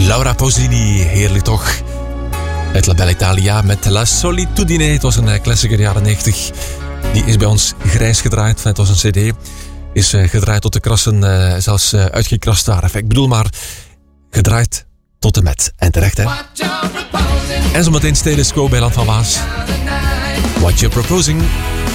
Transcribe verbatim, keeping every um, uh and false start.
Laura Pausini, heerlijk toch? Het La Bella Italia met La Solitudine. Het was een klassieker jaren negentig. Die is bij ons grijs gedraaid. Het was een cd. Is uh, gedraaid tot de krassen, uh, zelfs uh, uitgekrast daar. Ik bedoel maar, gedraaid tot en met. En terecht, hè? En zometeen Status Quo bij Land van Waas. What you're proposing.